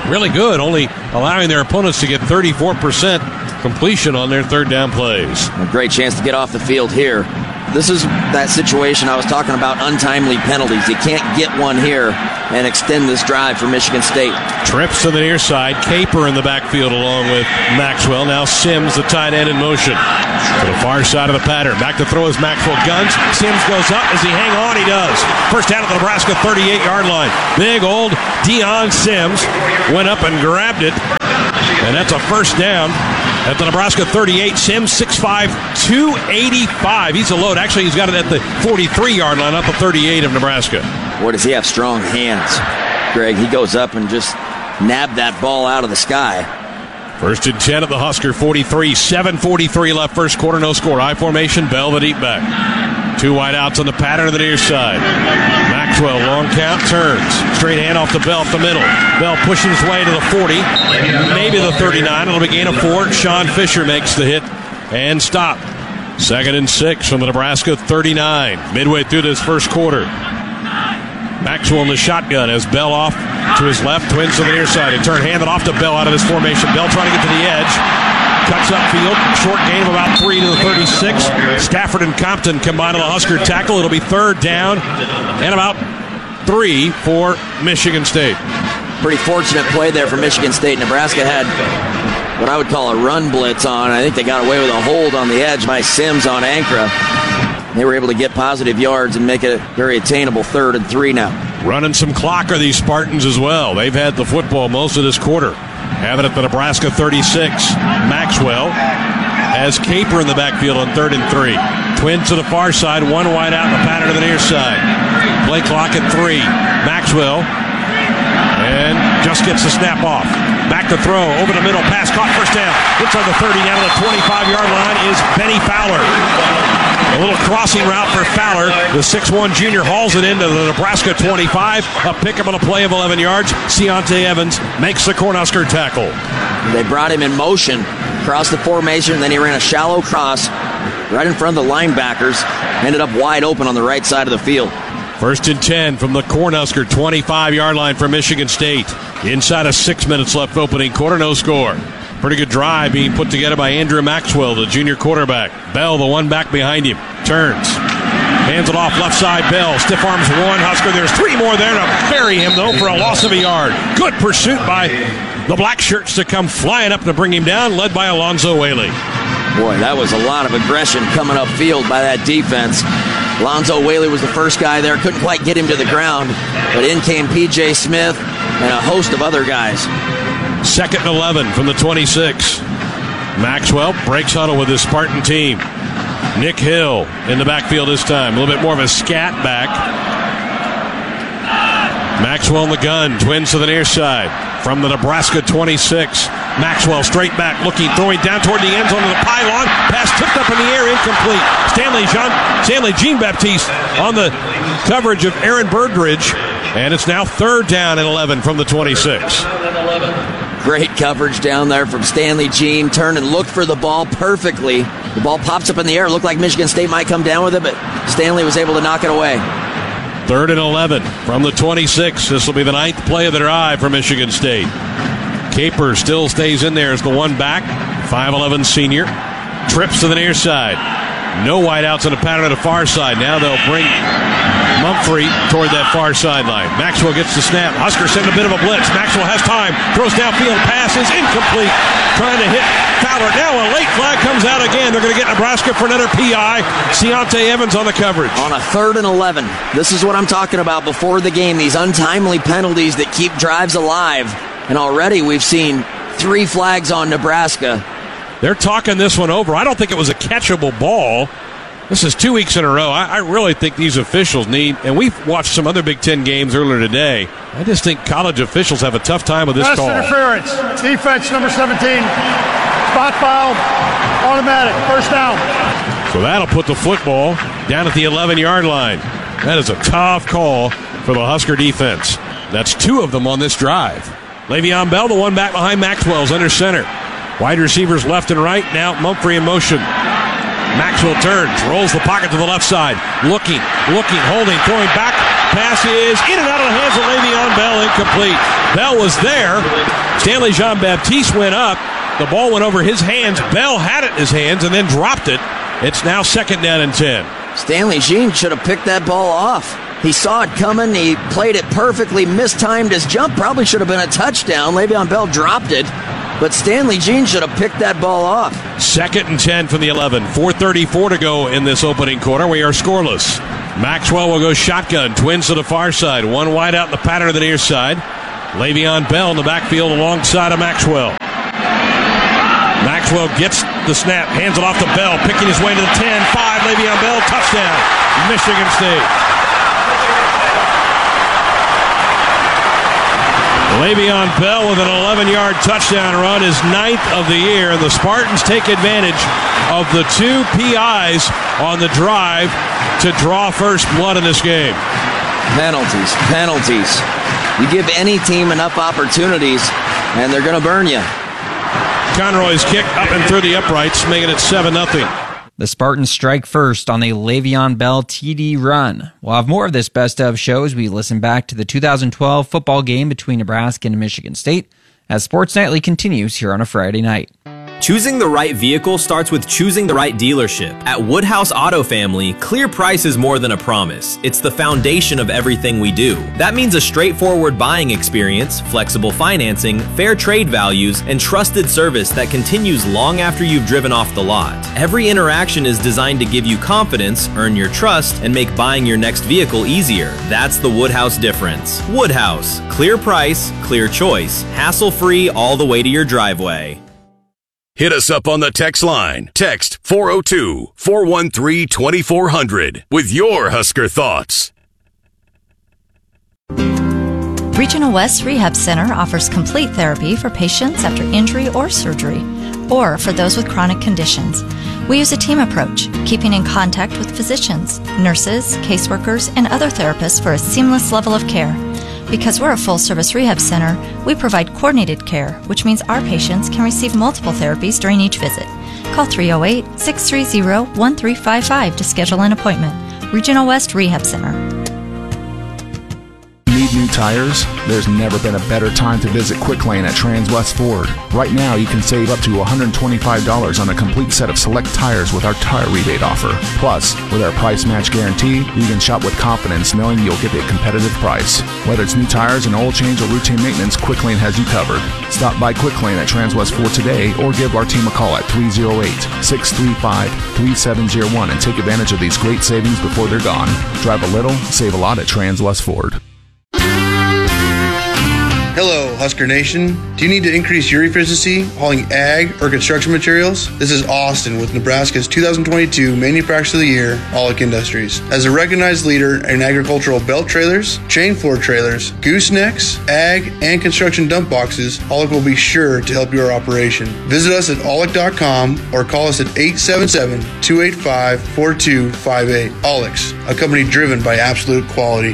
really good, only allowing their opponents to get thirty-four percent completion on their third down plays. A great chance to get off the field here. This is that situation I was talking about, untimely penalties. You can't get one here and extend this drive for Michigan State. Trips to the near side. Caper in the backfield along with Maxwell. Now Sims, the tight end, in motion. To the far side of the pattern. Back to throw is Maxwell. Guns. Sims goes up. Does he hang on? He does. First down at the Nebraska thirty-eight-yard line. Big old Deion Sims went up and grabbed it. And that's a first down at the Nebraska thirty-eight. Sims, six five, two eighty-five. He's a load. Actually, he's got it at the forty-three-yard line, not the thirty-eight of Nebraska. Boy, does he have strong hands, Greg. He goes up and just nabbed that ball out of the sky. First and ten at the Husker forty-three. seven forty-three left first quarter. No score. I formation. Bell the deep back. Two wide outs on the pattern of the near side. Maxwell, long count, turns. Straight hand off to Bell at the middle. Bell pushing his way to the forty. Maybe the thirty-nine. It'll be gain of four. Sean Fisher makes the hit and stop. Second and six from the Nebraska thirty-nine. Midway through this first quarter. Maxwell in the shotgun as Bell off to his left. Twins to the near side. And turn handed off to Bell out of his formation. Bell trying to get to the edge. Cuts upfield. Short gain of about three to the thirty-six. Stafford and Compton combine on the Husker tackle. It'll be third down and about three for Michigan State. Pretty fortunate play there for Michigan State. Nebraska had what I would call a run blitz on. I think they got away with a hold on the edge by Sims on Ankra. They were able to get positive yards and make it a very attainable third and three now. Running some clock are these Spartans as well. They've had the football most of this quarter. Have it at the Nebraska thirty-six. Maxwell has Caper in the backfield on third and three. Twins to the far side, one wide out in the pattern to the near side. Play clock at three. Maxwell and just gets the snap off. Back to throw, over the middle, pass caught, first down. Inside the thirty, down to the twenty-five-yard line is Benny Fowler. A little crossing route for Fowler. The six one junior hauls it into the Nebraska twenty-five. A pickup on a play of eleven yards. Keontae Evans makes the Cornhusker tackle. They brought him in motion, across the formation, and then he ran a shallow cross right in front of the linebackers. Ended up wide open on the right side of the field. First and ten from the Cornhusker twenty-five-yard line for Michigan State. Inside of six minutes left opening quarter, no score. Pretty good drive being put together by Andrew Maxwell, the junior quarterback. Bell, the one back behind him, turns. Hands it off left side, Bell. Stiff arms one, Husker. There's three more there to bury him, though, for a loss of a yard. Good pursuit by the black shirts to come flying up to bring him down, led by Alonzo Whaley. Boy, that was a lot of aggression coming upfield by that defense. Alonzo Whaley was the first guy there. Couldn't quite get him to the ground, but in came P J Smith and a host of other guys. Second and eleven from the twenty-six. Maxwell breaks huddle with his Spartan team. Nick Hill in the backfield this time. A little bit more of a scat back. Maxwell in the gun. Twins to the near side. From the Nebraska twenty-six. Maxwell straight back, looking, throwing down toward the end zone to the pylon. Pass tipped up in the air, incomplete. Stanley Jean, Stanley Jean-Baptiste on the coverage of Aaron Birdridge. And it's now third down and eleven from the twenty-six. Great coverage down there from Stanley Jean. Turned and looked for the ball perfectly. The ball pops up in the air. It looked like Michigan State might come down with it, but Stanley was able to knock it away. Third and eleven from the twenty-six. This will be the ninth play of the drive for Michigan State. Caper still stays in there as the one back. five eleven senior. Trips to the near side. No wideouts on the pattern of the far side. Now they'll bring Mumphrey toward that far sideline. Maxwell gets the snap. Husker send a bit of a blitz. Maxwell has time. Throws downfield. Pass is incomplete. Trying to hit Fowler. Now a late flag comes out again. They're going to get Nebraska for another P I. Keontae Evans on the coverage. On a third and eleven. This is what I'm talking about before the game. These untimely penalties that keep drives alive. And already we've seen three flags on Nebraska. They're talking this one over. I don't think it was a catchable ball. This is two weeks in a row. I, I really think these officials need, and we've watched some other Big Ten games earlier today. I just think college officials have a tough time with this Pass call. Interference. Defense number seventeen. Spot foul. Automatic. First down. So that'll put the football down at the eleven-yard line. That is a tough call for the Husker defense. That's two of them on this drive. Le'Veon Bell, the one back behind Maxwell's under center. Wide receivers left and right. Now Mumphrey in motion. Maxwell turns, rolls the pocket to the left side. Looking, looking, holding, throwing back. Pass is in and out of the hands of Le'Veon Bell, incomplete. Bell was there. Stanley Jean-Baptiste went up. The ball went over his hands. Bell had it in his hands and then dropped it. It's now second down and ten. Stanley Jean should have picked that ball off. He saw it coming. He played it perfectly, mistimed his jump. Probably should have been a touchdown. Le'Veon Bell dropped it. But Stanley Jean should have picked that ball off. Second and ten from the eleven. four thirty-four to go in this opening quarter. We are scoreless. Maxwell will go shotgun. Twins to the far side. One wide out in the pattern to the near side. Le'Veon Bell in the backfield alongside of Maxwell. Maxwell gets the snap, hands it off to Bell, picking his way to the ten. five, Le'Veon Bell, touchdown, Michigan State. Le'Veon Bell with an eleven-yard touchdown run, his ninth of the year, and the Spartans take advantage of the two P Is on the drive to draw first blood in this game. Penalties, penalties. You give any team enough opportunities, and they're going to burn you. Conroy's kick up and through the uprights, making it seven nothing. The Spartans strike first on a Le'Veon Bell T D run. We'll have more of this best of show as we listen back to the two thousand twelve football game between Nebraska and Michigan State as Sports Nightly continues here on a Friday night. Choosing the right vehicle starts with choosing the right dealership. At Woodhouse Auto Family, clear price is more than a promise. It's the foundation of everything we do. That means a straightforward buying experience, flexible financing, fair trade values, and trusted service that continues long after you've driven off the lot. Every interaction is designed to give you confidence, earn your trust, and make buying your next vehicle easier. That's the Woodhouse difference. Woodhouse. Clear price, clear choice. Hassle-free all the way to your driveway. Hit us up on the text line. Text four oh two, four one three, two four zero zero with your Husker thoughts. Regional West Rehab Center offers complete therapy for patients after injury or surgery, or for those with chronic conditions. We use a team approach, keeping in contact with physicians, nurses, caseworkers, and other therapists for a seamless level of care. Because we're a full-service rehab center, we provide coordinated care, which means our patients can receive multiple therapies during each visit. Call three oh eight, six three zero, one three five five to schedule an appointment. Regional West Rehab Center. Need new tires? There's never been a better time to visit Quick Lane at Transwest Ford. Right now, you can save up to one hundred twenty-five dollars on a complete set of select tires with our tire rebate offer. Plus, with our price match guarantee, you can shop with confidence knowing you'll get a competitive price. Whether it's new tires, an oil change, or routine maintenance, Quick Lane has you covered. Stop by Quick Lane at Transwest Ford today or give our team a call at three oh eight, six three five, three seven oh one and take advantage of these great savings before they're gone. Drive a little, save a lot at Transwest Ford. Hello, Husker Nation. Do you need to increase your efficiency hauling ag or construction materials? This is Austin with Nebraska's two thousand twenty-two Manufacturer of the Year, Aulick Industries. As a recognized leader in agricultural belt trailers, chain floor trailers, goosenecks, ag, and construction dump boxes, Aulick will be sure to help your operation. Visit us at aulick dot com or call us at eight seven seven, two eight five, four two five eight. Aulick's, a company driven by absolute quality.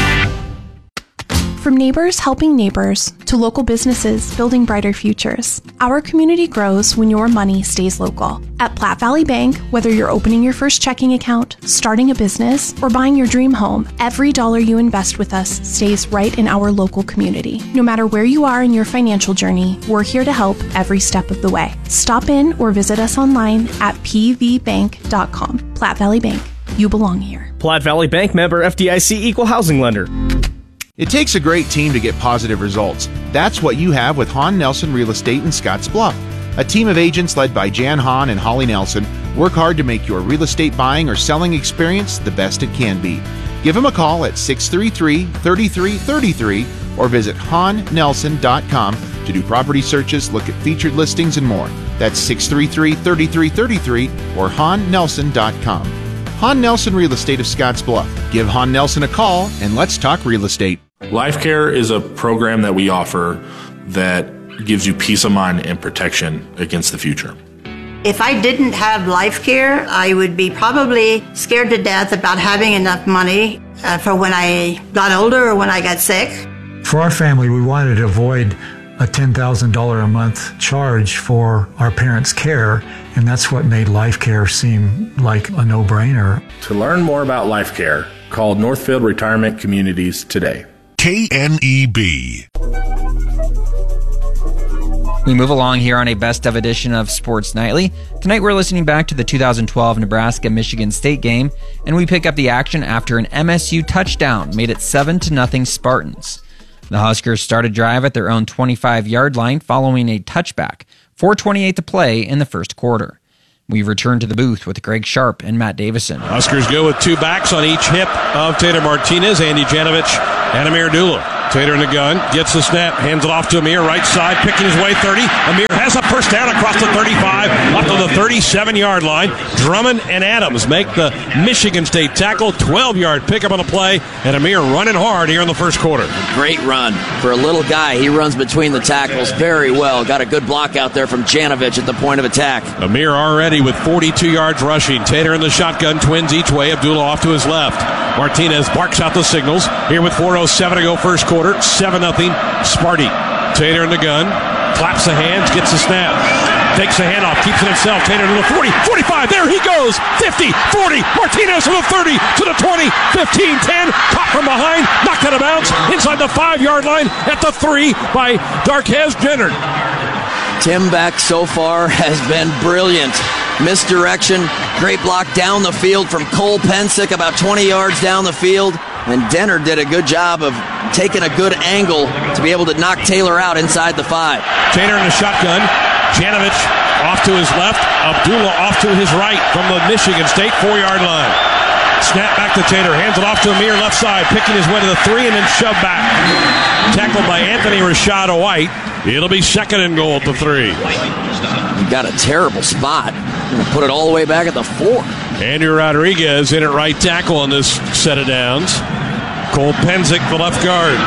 From neighbors helping neighbors to local businesses building brighter futures, our community grows when your money stays local. At Platte Valley Bank, whether you're opening your first checking account, starting a business, or buying your dream home, every dollar you invest with us stays right in our local community. No matter where you are in your financial journey, we're here to help every step of the way. Stop in or visit us online at p v bank dot com. Platte Valley Bank, you belong here. Platte Valley Bank, member F D I C, equal housing lender. It takes a great team to get positive results. That's what you have with Hahn Nelson Real Estate in Scotts Bluff. A team of agents led by Jan Hahn and Holly Nelson work hard to make your real estate buying or selling experience the best it can be. Give them a call at six three three, three three three three or visit hahn nelson dot com to do property searches, look at featured listings, and more. That's six three three, three three three three or hahn nelson dot com. Hahn Nelson Real Estate of Scotts Bluff. Give Hahn Nelson a call and let's talk real estate. LifeCare is a program that we offer that gives you peace of mind and protection against the future. If I didn't have LifeCare, I would be probably scared to death about having enough money uh, for when I got older or when I got sick. For our family, we wanted to avoid a ten thousand dollars a month charge for our parents' care, and that's what made Life Care seem like a no-brainer. To learn more about Life Care, call Northfield Retirement Communities today. K N E B. We move along here on a best of edition of Sports Nightly. Tonight we're listening back to the two thousand twelve Nebraska-Michigan State game, and we pick up the action after an M S U touchdown made it seven to nothing Spartans. The Huskers started drive at their own twenty-five-yard line following a touchback, four twenty-eight to play in the first quarter. We return to the booth with Greg Sharp and Matt Davison. Huskers go with two backs on each hip of Tater Martinez, Andy Janovich, and Amir Abdullah. Tater in the gun, gets the snap, hands it off to Amir, right side, picking his way thirty. Amir has a first down across the thirty-five, up to the thirty-seven-yard line. Drummond and Adams make the Michigan State tackle, twelve-yard pickup on the play, and Amir running hard here in the first quarter. Great run for a little guy. He runs between the tackles very well. Got a good block out there from Janovich at the point of attack. Amir already with forty-two yards rushing. Tater in the shotgun, twins each way. Abdullah off to his left. Martinez barks out the signals. Here with four oh seven to go first quarter. seven nothing Sparty. Tater in the gun. Claps the hands. Gets the snap. Takes the handoff. Keeps it himself. Tater to the forty. forty-five. There he goes. fifty. forty. Martinez to the thirty. To the twenty. fifteen. ten. Caught from behind. Knocked out of bounds. Inside the five-yard line at the three by Darquez Jennard. Tim Beck so far has been brilliant. Misdirection, great block down the field from Cole Pensick, about twenty yards down the field. And Denner did a good job of taking a good angle to be able to knock Taylor out inside the five. Taylor in the shotgun. Janovich off to his left. Abdullah off to his right from the Michigan State four-yard line. Snap back to Taylor. Hands it off to Amir left side. Picking his way to the three and then shoved back. Tackled by Anthony Rashad White. It'll be second and goal at the three. He got a terrible spot. Gonna put it all the way back at the four. Andrew Rodriguez in at right tackle on this set of downs. Cole Pensick, the left guard.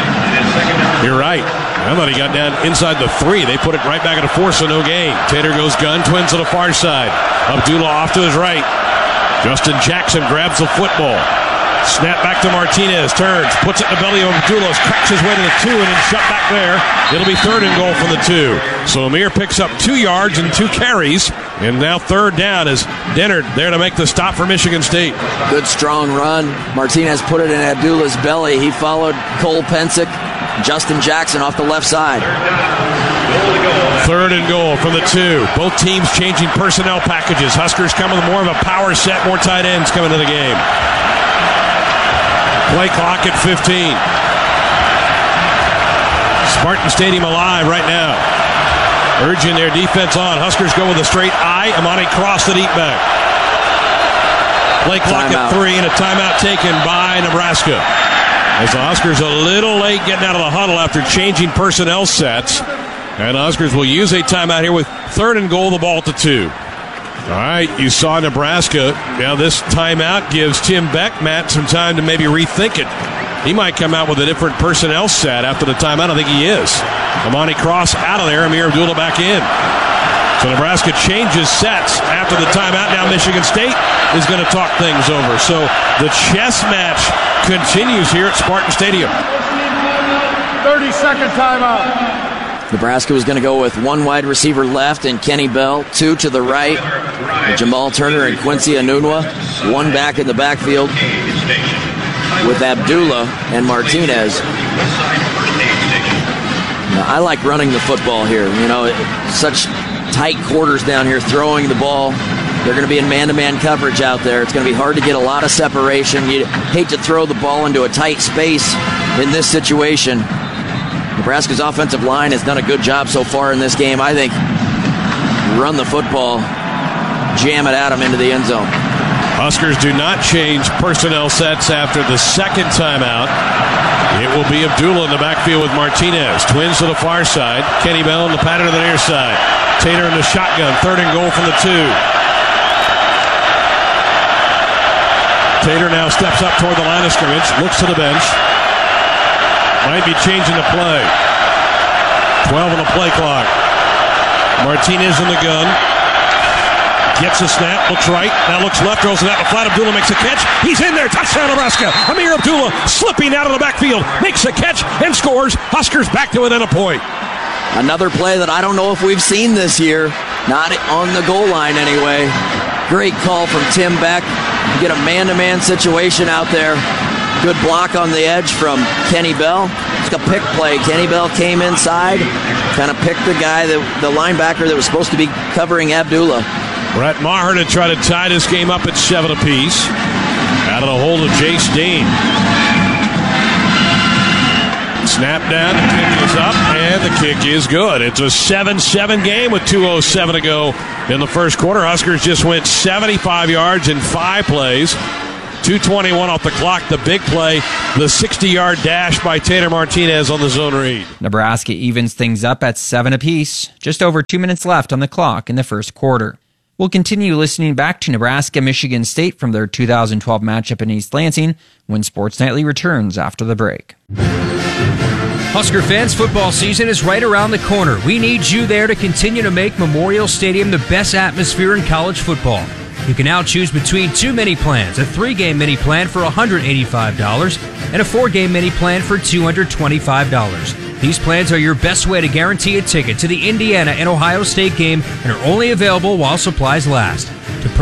You're right. I thought he got down inside the three. They put it right back at a four, so no gain. Tater goes gun, twins to the far side. Abdullah off to his right. Justin Jackson grabs the football. Snap back to Martinez, turns, puts it in the belly of Abdullah, cracks his way to the two, and then shut back there. It'll be third and goal from the two. So Amir picks up two yards and two carries, and now third down is Dennard there to make the stop for Michigan State. Good strong run. Martinez put it in Abdullah's belly. He followed Cole Pensick, Justin Jackson off the left side. Third and goal from the two. Both teams changing personnel packages. Huskers coming with more of a power set, more tight ends coming to the game. Play clock at fifteen. Spartan Stadium alive right now. Urging their defense on. Huskers go with a straight I. Amani Cross the deep back. Play clock timeout at three and a timeout taken by Nebraska. As the Huskers a little late getting out of the huddle after changing personnel sets. And the Huskers will use a timeout here with third and goal, the ball at the two. All right, you saw Nebraska. Now this timeout gives Tim Beck, Matt, some time to maybe rethink it. He might come out with a different personnel set after the timeout. I think he is. Amani Cross out of there, Amir Abdullah back in. So Nebraska changes sets after the timeout. Now Michigan State is going to talk things over. So the chess match continues here at Spartan Stadium. thirty-second timeout. Nebraska was going to go with one wide receiver left and Kenny Bell, two to the right, Jamal Turner and Quincy Anunwa, one back in the backfield with Abdullah and Martinez. Now, I like running the football here. You know, such tight quarters down here, throwing the ball. They're going to be in man-to-man coverage out there. It's going to be hard to get a lot of separation. You hate to throw the ball into a tight space in this situation. Nebraska's offensive line has done a good job so far in this game. I think run the football, jam it at them into the end zone. Huskers do not change personnel sets after the second timeout. It will be Abdullah in the backfield with Martinez. Twins to the far side. Kenny Bell in the pattern to the near side. Tater in the shotgun. Third and goal from the two. Tater now steps up toward the line of scrimmage. Looks to the bench. Might be changing the play. twelve on the play clock. Martinez in the gun. Gets a snap. Looks right. Now looks left. Throws it out to flat. Abdullah makes a catch. He's in there. Touchdown Nebraska. Amir Abdullah slipping out of the backfield. Makes a catch and scores. Huskers back to within a point. Another play that I don't know if we've seen this year. Not on the goal line anyway. Great call from Tim Beck. You get a man-to-man situation out there. Good block on the edge from Kenny Bell. It's a pick play. Kenny Bell came inside, kind of picked the guy, that, the linebacker that was supposed to be covering Abdullah. Brett Maher to try to tie this game up at seven apiece. Out of the hold of Jace Dean. Snap down, the kick is up, and the kick is good. It's a seven seven game with two oh seven to go in the first quarter. Huskers just went seventy-five yards in five plays. two twenty-one off the clock. The big play, the sixty-yard dash by Taylor Martinez on the zone read. Nebraska evens things up at seven apiece. Just over two minutes left on the clock in the first quarter. We'll continue listening back to Nebraska-Michigan State from their two thousand twelve matchup in East Lansing when Sports Nightly returns after the break. Husker fans, football season is right around the corner. We need you there to continue to make Memorial Stadium the best atmosphere in college football. You can now choose between two mini plans, a three-game mini plan for one hundred eighty-five dollars and a four-game mini plan for two hundred twenty-five dollars. These plans are your best way to guarantee a ticket to the Indiana and Ohio State game and are only available while supplies last.